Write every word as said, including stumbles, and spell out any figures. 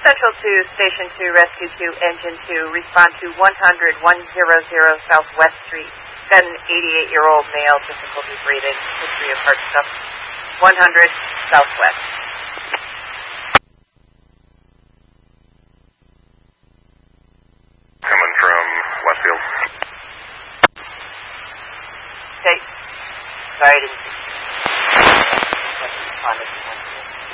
Central two, Station two, Rescue two, Engine two, respond to one hundred, one hundred Southwest Street. Got an eighty-eight-year-old male, difficulty breathing, history of heart stuff. one hundred Southwest. Coming from Westfield. Okay. Sorry, I didn't see